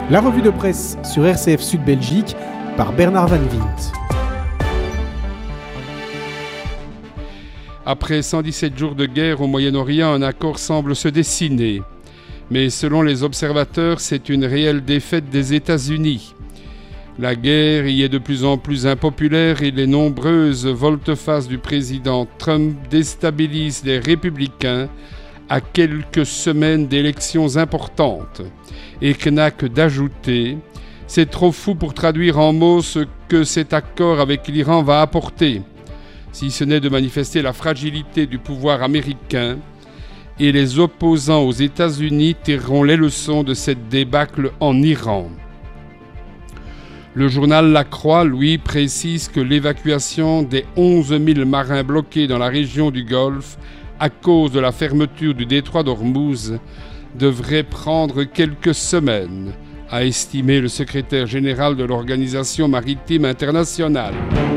La revue de presse sur RCF Sud Belgique par Bernard Van Wint. Après 117 jours de guerre au Moyen-Orient, un accord semble se dessiner. Mais selon les observateurs, c'est une réelle défaite des États-Unis. La guerre y est de plus en plus impopulaire et les nombreuses volte-face du président Trump déstabilisent les républicains à quelques semaines d'élections importantes. Et Knack d'ajouter « C'est trop fou pour traduire en mots ce que cet accord avec l'Iran va apporter, si ce n'est de manifester la fragilité du pouvoir américain, et les opposants aux États-Unis tireront les leçons de cette débâcle en Iran. » Le journal La Croix, lui, précise que l'évacuation des 11 000 marins bloqués dans la région du Golfe à cause de la fermeture du détroit d'Ormuz devrait prendre quelques semaines, a estimé le secrétaire général de l'Organisation maritime internationale.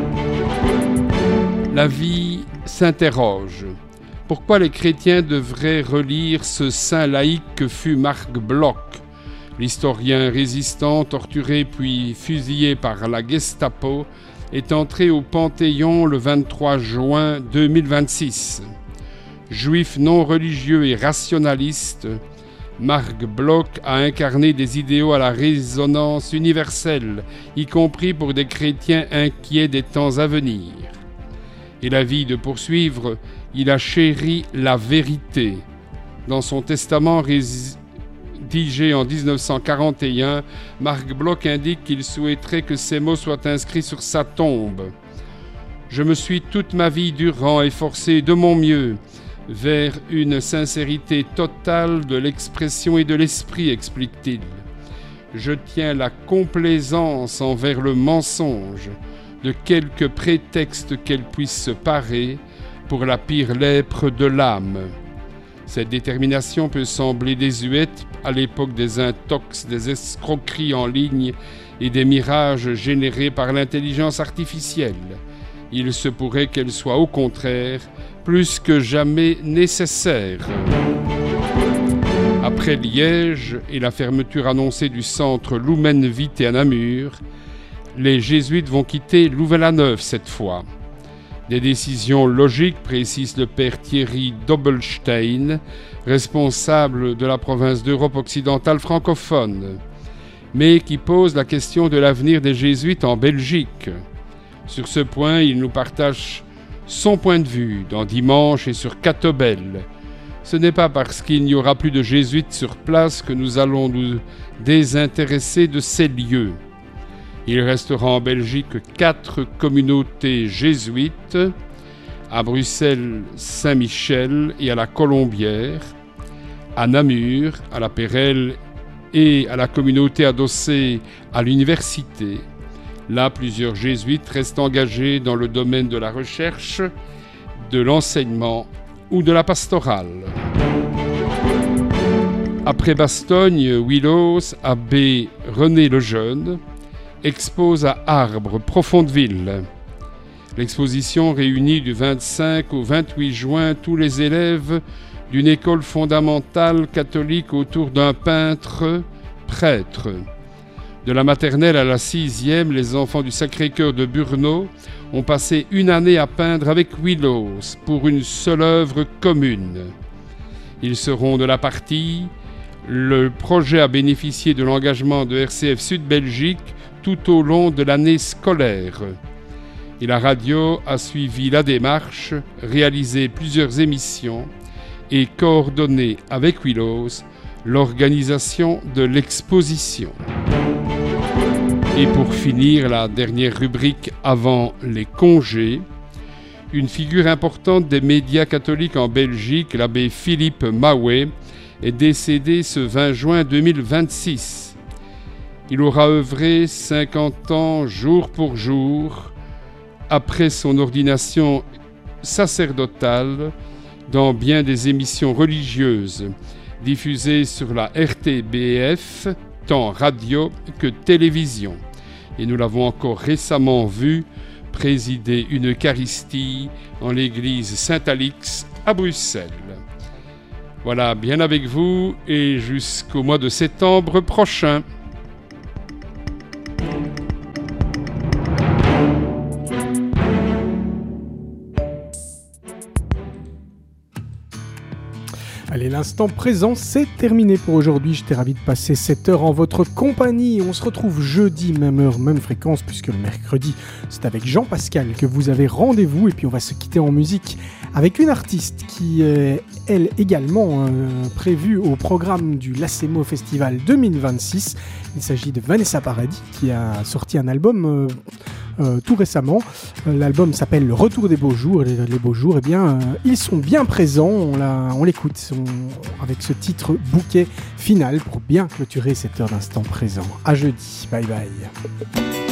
La vie s'interroge. Pourquoi les chrétiens devraient relire ce saint laïc que fut Marc Bloch, l'historien résistant, torturé puis fusillé par la Gestapo, est entré au Panthéon le 23 juin 2026. Juif non religieux et rationaliste, Marc Bloch a incarné des idéaux à la résonance universelle, y compris pour des chrétiens inquiets des temps à venir. Et l'avis de poursuivre, il a chéri la vérité. Dans son testament rédigé en 1941, Marc Bloch indique qu'il souhaiterait que ces mots soient inscrits sur sa tombe. « Je me suis toute ma vie durant efforcé de mon mieux vers une sincérité totale de l'expression et de l'esprit, explique-t-il. Je tiens la complaisance envers le mensonge, de quelque prétexte qu'elle puisse se parer, pour la pire lèpre de l'âme. Cette détermination peut sembler désuète à l'époque des intox, des escroqueries en ligne et des mirages générés par l'intelligence artificielle. Il se pourrait qu'elle soit au contraire plus que jamais nécessaire. Après Liège et la fermeture annoncée du centre Lumen Vitae à Namur, les jésuites vont quitter Louvain-la-Neuve cette fois. Des décisions logiques, précise le père Thierry Doppelstein, responsable de la province d'Europe occidentale francophone, mais qui posent la question de l'avenir des jésuites en Belgique. Sur ce point, il nous partage son point de vue dans Dimanche et sur Catobel. Ce n'est pas parce qu'il n'y aura plus de jésuites sur place que nous allons nous désintéresser de ces lieux. Il restera en Belgique 4 communautés jésuites, à Bruxelles, Saint-Michel et à la Colombière, à Namur, à la Pérelle et à la communauté adossée à l'université. Là, plusieurs jésuites restent engagés dans le domaine de la recherche, de l'enseignement ou de la pastorale. Après Bastogne, Willows, abbé René Lejeune expose à Arbre, Profondeville. L'exposition réunit du 25 au 28 juin tous les élèves d'une école fondamentale catholique autour d'un peintre-prêtre. De la maternelle à la 6e, les enfants du Sacré-Cœur de Brno ont passé une année à peindre avec Willows pour une seule œuvre commune. Ils seront de la partie. Le projet a bénéficié de l'engagement de RCF Sud Belgique tout au long de l'année scolaire. Et la radio a suivi la démarche, réalisé plusieurs émissions et coordonné avec Willows l'organisation de l'exposition. Et pour finir, la dernière rubrique avant les congés, une figure importante des médias catholiques en Belgique, l'abbé Philippe Mahouet, est décédé ce 20 juin 2026. Il aura œuvré 50 ans jour pour jour après son ordination sacerdotale dans bien des émissions religieuses diffusées sur la RTBF, tant radio que télévision. Et nous l'avons encore récemment vu présider une Eucharistie en l'église Saint-Alix à Bruxelles. Voilà, bien avec vous et jusqu'au mois de septembre prochain. Allez, l'instant présent, c'est terminé pour aujourd'hui. J'étais ravi de passer cette heure en votre compagnie. On se retrouve jeudi, même heure, même fréquence, puisque le mercredi, c'est avec Jean-Pascal que vous avez rendez-vous. Et puis on va se quitter en musique avec une artiste qui est, elle, également prévue au programme du Lacemo Festival 2026. Il s'agit de Vanessa Paradis, qui a sorti un album tout récemment. L'album s'appelle Le Retour des Beaux Jours. Et les Beaux Jours, eh bien, ils sont bien présents. On l'écoute avec ce titre Bouquet final pour bien clôturer cette heure d'instant présent. À jeudi. Bye bye.